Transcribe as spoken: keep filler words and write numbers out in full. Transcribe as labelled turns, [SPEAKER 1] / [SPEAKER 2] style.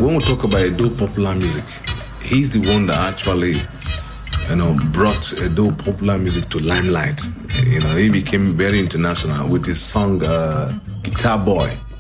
[SPEAKER 1] when we talk about Edo popular music, he's the one that actually, you know, brought Edo popular music to limelight. You know, he became very international with his song uh, Guitar Boy.